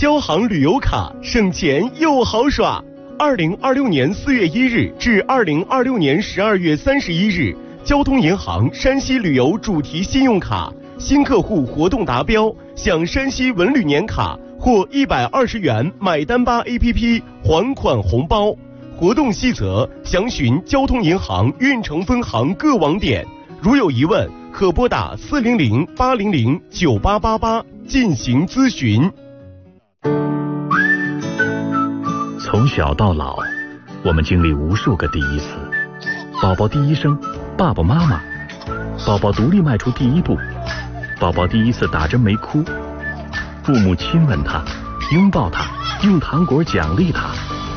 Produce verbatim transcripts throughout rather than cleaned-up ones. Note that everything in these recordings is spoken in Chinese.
交行旅游卡，省钱又好耍。二零二六年四月一日至二零二六年十二月三十一日，交通银行山西旅游主题信用卡新客户活动达标，享山西文旅年卡或一百二十元买单吧 A P P 还款红包。活动细则详询交通银行运城分行各网点，如有疑问可拨打四零零八零零九八八八进行咨询。 从小到老，我们经历无数个第一次：宝宝第一声，爸爸妈妈；宝宝独立迈出第一步；宝宝第一次打针没哭；父母亲吻他，拥抱他，用糖果奖励他。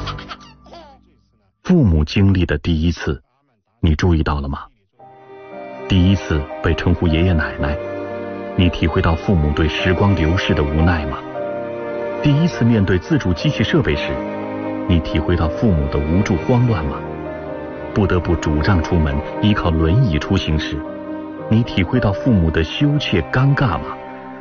父母经历的第一次，你注意到了吗？第一次被称呼爷爷奶奶，你体会到父母对时光流逝的无奈吗？第一次面对自主机器设备时，你体会到父母的无助慌乱吗？不得不拄杖出门，依靠轮椅出行时，你体会到父母的羞怯尴尬吗？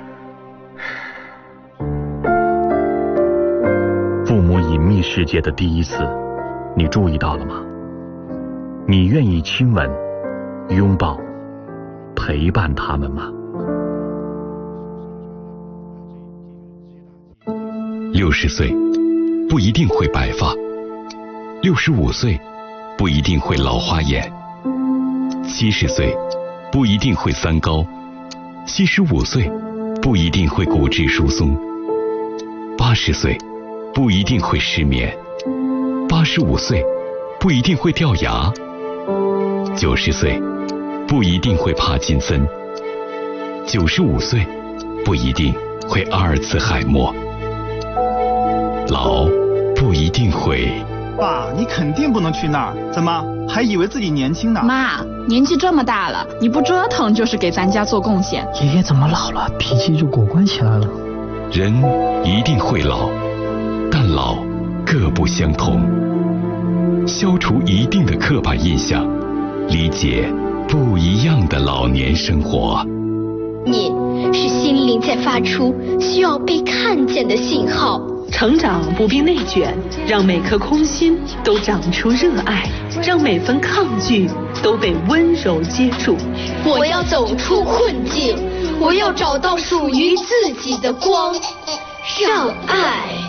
父母隐秘世界的第一次，你注意到了吗？你愿意亲吻、拥抱、陪伴他们吗？ 六十岁不一定会白发，六十五岁不一定会老花眼，七十岁不一定会三高，七十五岁不一定会骨质疏松，八十岁不一定会失眠，八十五岁不一定会掉牙，九十岁不一定会帕金森，九十五岁不一定会阿尔茨海默，老不一定会。 爸，你肯定不能去那儿，怎么还以为自己年轻呢？ 妈，年纪这么大了，你不折腾就是给咱家做贡献。 爷爷怎么老了，脾气就古怪起来了？ 人一定会老，但老各不相同。消除一定的刻板印象，理解不一样的老年生活。 你是心灵在发出需要被看见的信号。 成长不必内卷，让每颗空心都长出热爱，让每份抗拒都被温柔接住。 我要走出困境，我要找到属于自己的光，让爱